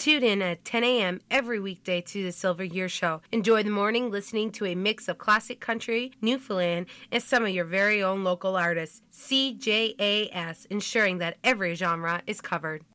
Tune in at 10 a.m. every weekday to the Silver Year Show. Enjoy the morning listening to a mix of classic country, Newfoundland, and some of your very own local artists. CJAS, ensuring that every genre is covered.